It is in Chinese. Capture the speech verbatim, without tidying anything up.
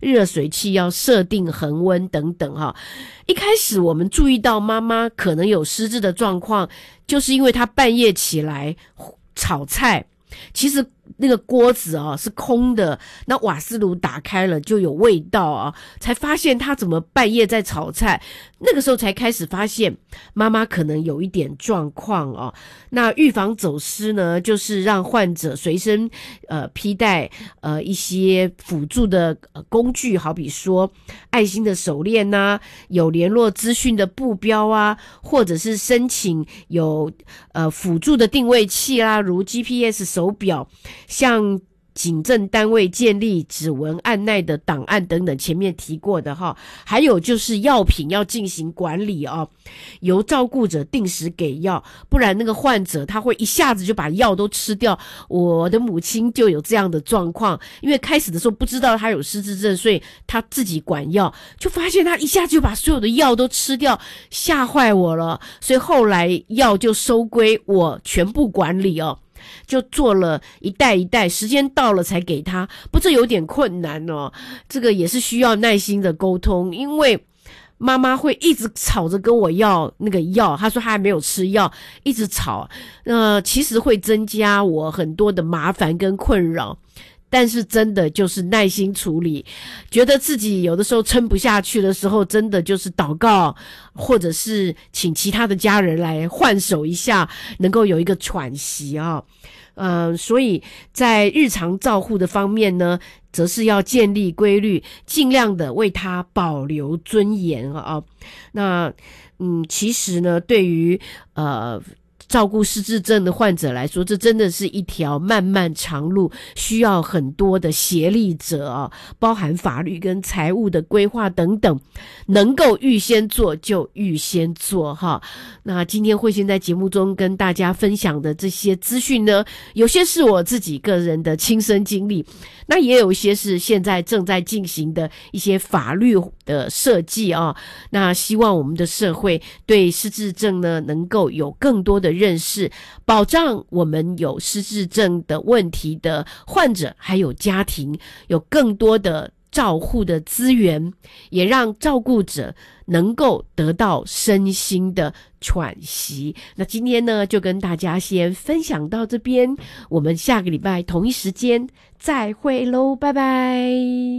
热水器要设定恒温等等哈。一开始我们注意到妈妈可能有失智的状况，就是因为她半夜起来炒菜，其实那个锅子啊是空的，那瓦斯炉打开了就有味道啊，才发现她怎么半夜在炒菜。那个时候才开始发现妈妈可能有一点状况哦。那预防走失呢，就是让患者随身呃披带呃一些辅助的、呃、工具，好比说爱心的手链啊，有联络资讯的布标啊，或者是申请有呃辅助的定位器啦，如 G P S 手表，向警政单位建立指纹按捺的档案等等，前面提过的哈。还有就是药品要进行管理哦，由照顾者定时给药，不然那个患者他会一下子就把药都吃掉。我的母亲就有这样的状况，因为开始的时候不知道他有失智症，所以他自己管药，就发现他一下子就把所有的药都吃掉，吓坏我了。所以后来药就收归我全部管理哦，就做了一袋一袋，时间到了才给他。不，这有点困难哦，这个也是需要耐心的沟通，因为妈妈会一直吵着跟我要那个药，她说她还没有吃药，一直吵，呃，其实会增加我很多的麻烦跟困扰。但是真的就是耐心处理，觉得自己有的时候撑不下去的时候，真的就是祷告，或者是请其他的家人来换手一下，能够有一个喘息啊。呃，所以在日常照护的方面呢，则是要建立规律，尽量的为他保留尊严啊。那嗯，其实呢，对于呃照顾失智症的患者来说，这真的是一条漫漫长路，需要很多的协力者啊，包含法律跟财务的规划等等，能够预先做就预先做哈。那今天慧仙在节目中跟大家分享的这些资讯呢，有些是我自己个人的亲身经历，那也有一些是现在正在进行的一些法律的设计啊。那希望我们的社会对失智症呢能够有更多的认识，保障我们有失智症的问题的患者还有家庭有更多的照护的资源，也让照顾者能够得到身心的喘息。那今天呢就跟大家先分享到这边，我们下个礼拜同一时间再会咯，拜拜。